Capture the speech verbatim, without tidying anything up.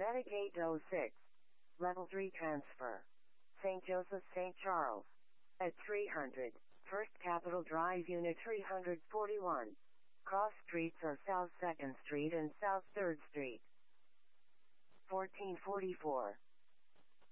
Metagate oh six. Level three transfer. Saint Joseph Saint Charles. At three hundred. First Capitol Drive Unit three forty-one. Cross streets are South second Street and South third Street. fourteen forty-four.